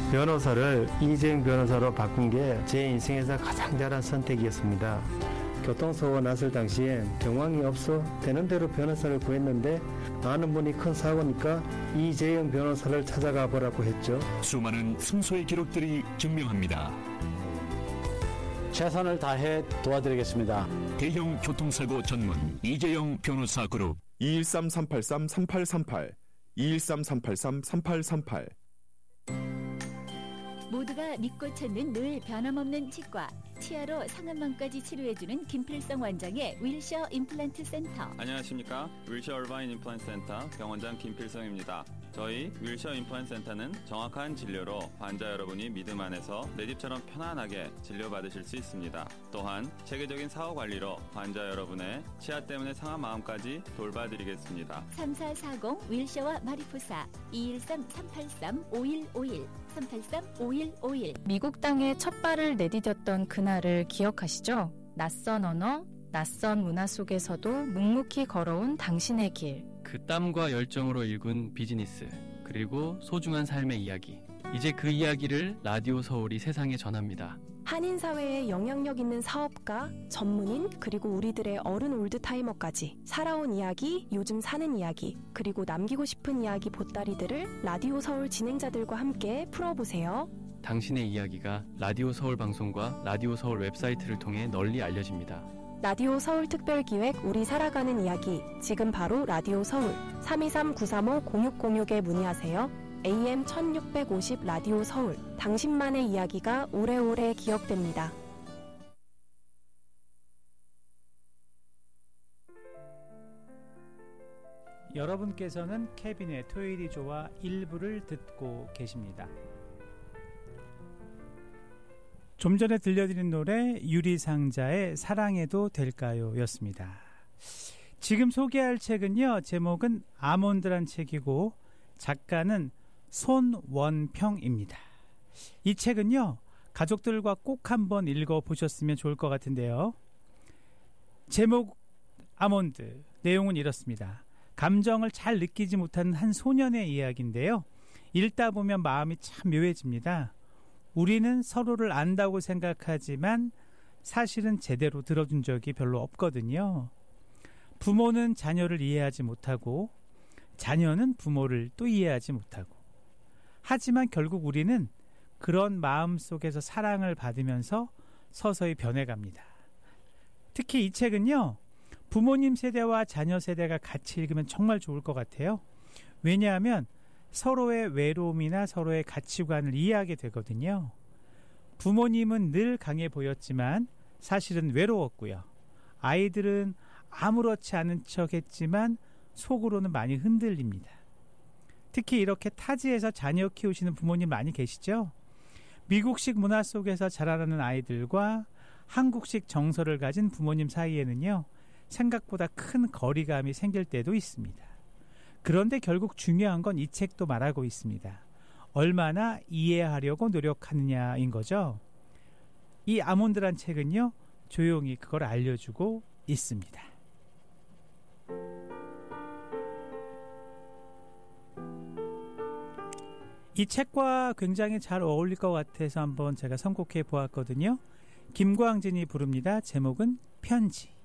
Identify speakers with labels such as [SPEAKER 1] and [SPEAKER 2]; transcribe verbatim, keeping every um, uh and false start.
[SPEAKER 1] 변호사를 이재용 변호사로 바꾼 게 제 인생에서 가장 잘한 선택이었습니다. 교통사고가 났을 당시엔 경황이 없어 되는 대로 변호사를 구했는데 아는 분이 큰 사고니까 이재용 변호사를 찾아가 보라고 했죠.
[SPEAKER 2] 수많은 승소의 기록들이 증명합니다.
[SPEAKER 3] 최선을 다해 도와드리겠습니다.
[SPEAKER 2] 대형 교통사고 전문 이재용 변호사 그룹
[SPEAKER 4] 이일삼 삼팔삼 삼팔삼팔 이일삼 삼팔삼 삼팔삼팔.
[SPEAKER 5] 모두가 믿고 찾는 늘 변함없는 치과, 치아로 상한망까지 치료해주는 김필성 원장의 윌셔 임플란트 센터.
[SPEAKER 6] 안녕하십니까. 윌셔 얼바인 임플란트 센터 병원장 김필성입니다. 저희 윌셔 임플란트 센터는 정확한 진료로 환자 여러분이 믿음 안에서 내 집처럼 편안하게 진료받으실 수 있습니다. 또한 체계적인 사후 관리로 환자 여러분의 치아 때문에 상한 마음까지 돌봐드리겠습니다.
[SPEAKER 5] 삼사사공 윌셔와 마리포사 이일삼 삼팔삼 오일오일 삼팔삼 오일오일.
[SPEAKER 7] 미국 땅에 첫 발을 내디뎠던 그날을 기억하시죠? 낯선 언어, 낯선 문화 속에서도 묵묵히 걸어온 당신의 길.
[SPEAKER 8] 그 땀과 열정으로 일군 비즈니스, 그리고 소중한 삶의 이야기. 이제 그 이야기를 라디오 서울이 세상에 전합니다.
[SPEAKER 9] 한인 사회에 영향력 있는 사업가, 전문인, 그리고 우리들의 어른 올드타이머까지 살아온 이야기, 요즘 사는 이야기, 그리고 남기고 싶은 이야기 보따리들을 라디오 서울 진행자들과 함께 풀어보세요.
[SPEAKER 8] 당신의 이야기가 라디오 서울 방송과 라디오 서울 웹사이트를 통해 널리 알려집니다.
[SPEAKER 9] 라디오 서울 특별기획 우리 살아가는 이야기, 지금 바로 라디오 서울 삼이삼 구삼오 공육공육에 문의하세요. 에이엠 천육백오십 라디오 서울, 당신만의 이야기가 오래오래 기억됩니다.
[SPEAKER 10] 여러분께서는 케빈의 토요일이 좋아 일부를 듣고 계십니다. 좀 전에 들려드린 노래 유리상자의 사랑해도 될까요? 였습니다. 지금 소개할 책은요, 제목은 아몬드란 책이고 작가는 손원평입니다. 이 책은요, 가족들과 꼭 한번 읽어보셨으면 좋을 것 같은데요. 제목 아몬드, 내용은 이렇습니다. 감정을 잘 느끼지 못하는 한 소년의 이야기인데요. 읽다 보면 마음이 참 묘해집니다. 우리는 서로를 안다고 생각하지만 사실은 제대로 들어준 적이 별로 없거든요. 부모는 자녀를 이해하지 못하고 자녀는 부모를 또 이해하지 못하고, 하지만 결국 우리는 그런 마음 속에서 사랑을 받으면서 서서히 변해갑니다. 특히 이 책은요, 부모님 세대와 자녀 세대가 같이 읽으면 정말 좋을 것 같아요. 왜냐하면 서로의 외로움이나 서로의 가치관을 이해하게 되거든요. 부모님은 늘 강해 보였지만 사실은 외로웠고요. 아이들은 아무렇지 않은 척 했지만 속으로는 많이 흔들립니다. 특히 이렇게 타지에서 자녀 키우시는 부모님 많이 계시죠? 미국식 문화 속에서 자라나는 아이들과 한국식 정서를 가진 부모님 사이에는요, 생각보다 큰 거리감이 생길 때도 있습니다. 그런데 결국 중요한 건 이 책도 말하고 있습니다. 얼마나 이해하려고 노력하느냐인 거죠. 이 아몬드란 책은요, 조용히 그걸 알려주고 있습니다. 이 책과 굉장히 잘 어울릴 것 같아서 한번 제가 선곡해 보았거든요. 김광진이 부릅니다. 제목은 편지.